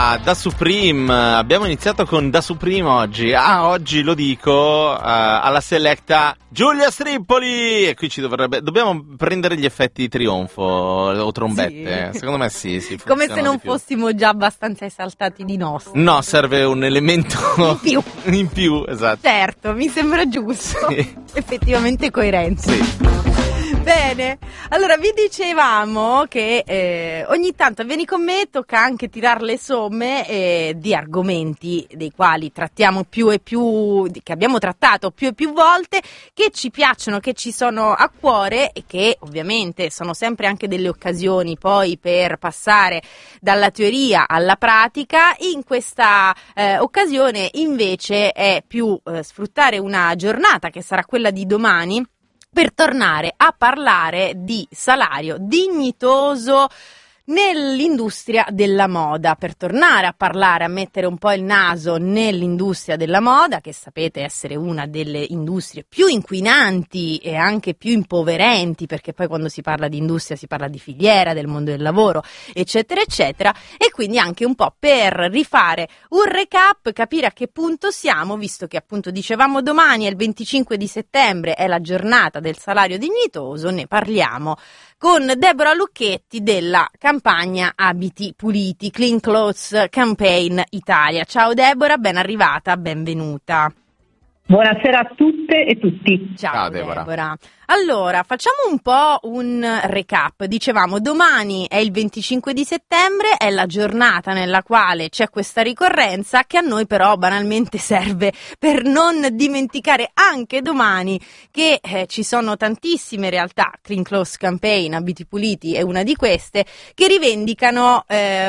Allora, Da Supreme, abbiamo iniziato con Da Supreme oggi. Oggi lo dico, alla Selecta Giulia Strippoli! E qui dobbiamo prendere gli effetti di trionfo o trombette. Sì. Secondo me sì. Come se non fossimo già abbastanza esaltati di nostro. No, serve un elemento in più, esatto. Certo, mi sembra giusto. Sì. Effettivamente coerente. Sì. Bene, allora vi dicevamo che ogni tanto vieni con me, tocca anche tirar le somme di argomenti dei quali trattiamo più e più, che abbiamo trattato più e più volte, che ci piacciono, che ci sono a cuore e che ovviamente sono sempre anche delle occasioni poi per passare dalla teoria alla pratica. In questa occasione invece è più sfruttare una giornata che sarà quella di domani, per tornare a parlare di salario dignitoso nell'industria della moda, per tornare a parlare, a mettere un po' il naso nell'industria della moda, che sapete essere una delle industrie più inquinanti e anche più impoverenti, perché poi quando si parla di industria si parla di filiera, del mondo del lavoro, eccetera, eccetera, e quindi anche un po' per rifare un recap, capire a che punto siamo, visto che appunto dicevamo domani è il 25 di settembre, è la giornata del salario dignitoso, ne parliamo con Deborah Lucchetti della campagna Abiti Puliti, Clean Clothes Campaign Italia. Ciao Deborah, ben arrivata, benvenuta. Buonasera a tutte e tutti. Ciao Deborah. Allora, facciamo un po' un recap. Dicevamo, domani è il 25 di settembre, è la giornata nella quale c'è questa ricorrenza che a noi però banalmente serve per non dimenticare anche domani che ci sono tantissime realtà, Clean Clothes Campaign, Abiti Puliti è una di queste, che rivendicano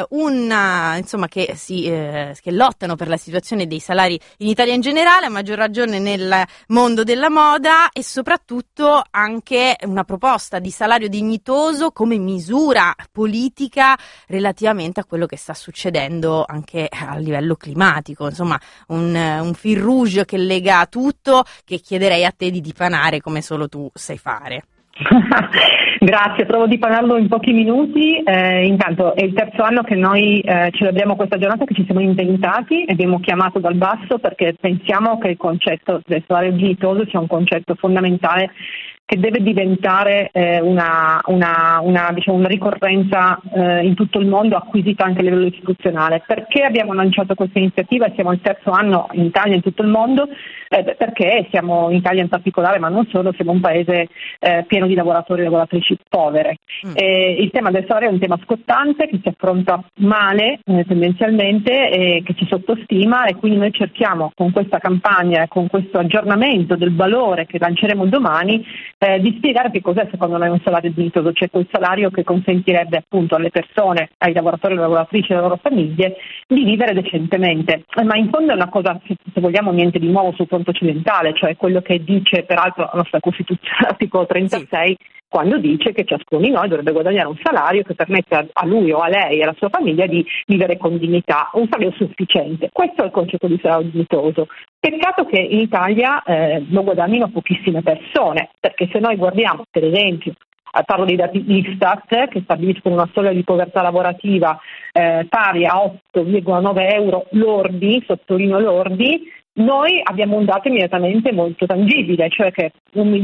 che lottano per la situazione dei salari in Italia in generale, a maggior ragione nel mondo della moda, e soprattutto anche una proposta di salario dignitoso come misura politica relativamente a quello che sta succedendo anche a livello climatico. Insomma, un fil rouge che lega tutto, che chiederei a te di dipanare come solo tu sai fare. Grazie, provo di parlarlo in pochi minuti. Intanto è il terzo anno che noi celebriamo questa giornata, che ci siamo inventati e abbiamo chiamato dal basso, perché pensiamo che il concetto del salario dignitoso sia un concetto fondamentale che deve diventare una ricorrenza in tutto il mondo, acquisita anche a livello istituzionale. Perché abbiamo lanciato questa iniziativa e siamo il terzo anno in Italia e in tutto il mondo? Perché siamo in Italia in particolare, ma non solo, siamo un paese pieno di lavoratori e lavoratrici povere. Il tema del salario è un tema scottante che si affronta male tendenzialmente e che ci sottostima, e quindi noi cerchiamo con questa campagna e con questo aggiornamento del valore che lanceremo domani di spiegare che cos'è secondo noi un salario dignitoso, cioè quel salario che consentirebbe appunto alle persone, ai lavoratori e alle lavoratrici e alle loro famiglie di vivere decentemente. Ma in fondo è una cosa, se vogliamo, niente di nuovo sul fronte occidentale, cioè quello che dice peraltro la nostra Costituzione, l'articolo 36, quando dice che ciascuno di noi dovrebbe guadagnare un salario che permette a lui o a lei e alla sua famiglia di vivere con dignità, un salario sufficiente. Questo è il concetto di salario dignitoso. Peccato che in Italia lo guadagnino pochissime persone, perché se noi guardiamo, per esempio, parlo dei dati Istat che stabiliscono una soglia di povertà lavorativa pari a 8,9 euro lordi, sottolineo lordi, noi abbiamo un dato immediatamente molto tangibile, cioè che più di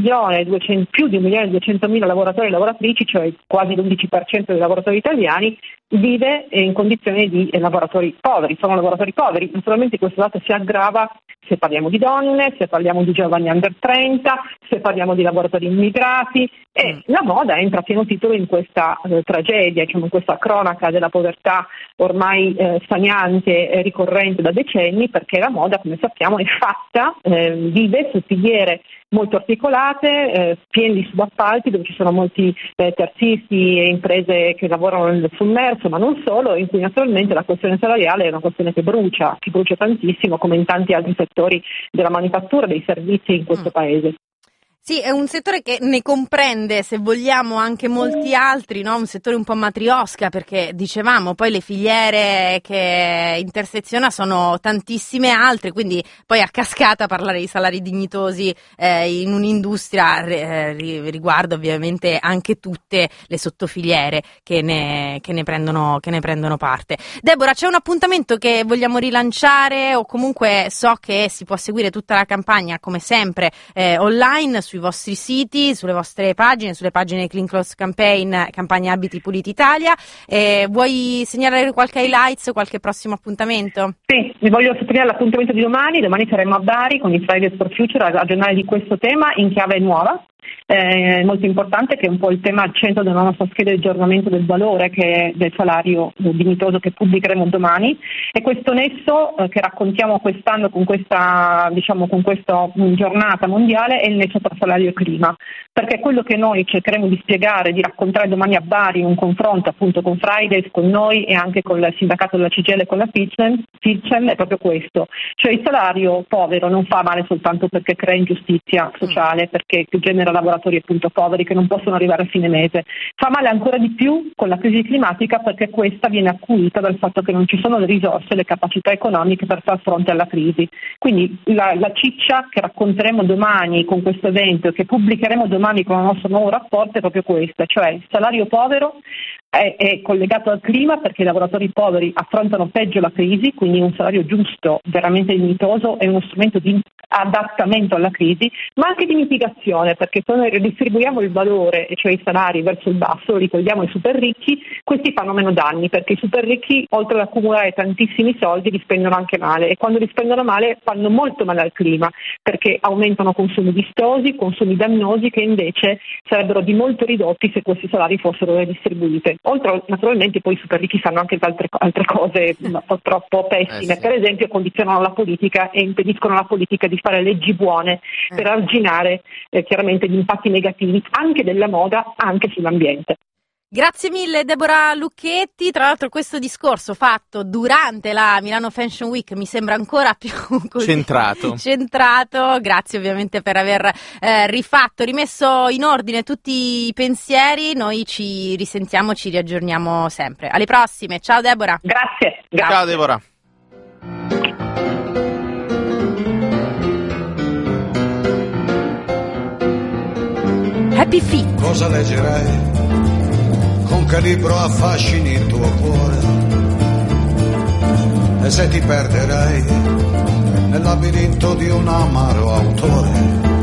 1.200.000 lavoratori e lavoratrici, cioè quasi l'11% dei lavoratori italiani, vive in condizioni di lavoratori poveri, sono lavoratori poveri. Naturalmente questo dato si aggrava se parliamo di donne, se parliamo di giovani under 30, se parliamo di lavoratori immigrati, e la moda entra a pieno titolo in questa tragedia, in questa cronaca della povertà ormai stagnante e ricorrente da decenni, perché la moda, come sappiamo, è fatta, vive su filiere molto articolate, piene di subappalti, dove ci sono molti terzisti e imprese che lavorano nel sommerso, ma non solo, in cui naturalmente la questione salariale è una questione che brucia tantissimo, come in tanti altri settori della manifattura, dei servizi in questo paese. Sì, è un settore che ne comprende, se vogliamo, anche molti altri, no? Un settore un po' matriosca, perché dicevamo, poi le filiere che interseziona sono tantissime altre, quindi poi a cascata parlare di salari dignitosi in un'industria riguarda ovviamente anche tutte le sottofiliere che ne prendono parte. Deborah, c'è un appuntamento che vogliamo rilanciare, o comunque so che si può seguire tutta la campagna come sempre online sui vostri siti, sulle vostre pagine, sulle pagine Clean Clothes Campaign, campagna Abiti Puliti Italia. Vuoi segnalare qualche highlights o qualche prossimo appuntamento? Sì, vi voglio sottolineare l'appuntamento di domani. Domani saremo a Bari con i Fridays for Future a ragionare di questo tema in chiave nuova. Molto importante, che è un po' il tema al centro della nostra scheda di aggiornamento del valore del salario dignitoso che pubblicheremo domani, e questo nesso che raccontiamo quest'anno con questa giornata mondiale è il nesso tra salario e clima, perché quello che noi cercheremo di spiegare, di raccontare domani a Bari in un confronto appunto con Fridays, con noi e anche con il sindacato della CGIL e con la FICEM è proprio questo, cioè il salario povero non fa male soltanto perché crea ingiustizia sociale, perché genera lavoratori appunto poveri che non possono arrivare a fine mese, fa male ancora di più con la crisi climatica, perché questa viene acuita dal fatto che non ci sono le risorse, le capacità economiche per far fronte alla crisi. Quindi la ciccia che racconteremo domani con questo evento e che pubblicheremo domani con il nostro nuovo rapporto è proprio questa, cioè il salario povero è collegato al clima, perché i lavoratori poveri affrontano peggio la crisi, quindi un salario giusto, veramente dignitoso, è uno strumento di adattamento alla crisi, ma anche di mitigazione, perché se noi ridistribuiamo il valore, cioè i salari verso il basso, lo ricordiamo ai super ricchi, questi fanno meno danni, perché i super ricchi, oltre ad accumulare tantissimi soldi, li spendono anche male, e quando li spendono male fanno molto male al clima, perché aumentano consumi vistosi, consumi dannosi, che invece sarebbero di molto ridotti se questi salari fossero redistribuiti. Oltre, naturalmente, poi i super ricchi fanno anche altre cose purtroppo pessime, sì. Per esempio condizionano la politica e impediscono alla politica di fare leggi buone per arginare chiaramente gli impatti negativi anche della moda, anche sull'ambiente. Grazie mille Deborah Lucchetti. Tra l'altro questo discorso fatto durante la Milano Fashion Week mi sembra ancora più così centrato. Grazie ovviamente per aver rimesso in ordine tutti i pensieri. Noi ci risentiamo, ci riaggiorniamo sempre. Alle prossime, ciao Deborah. Grazie. Ciao Deborah. Happy Feet. Cosa leggerai? Con che libro affascini il tuo cuore? E se ti perderai nel labirinto di un amaro autore?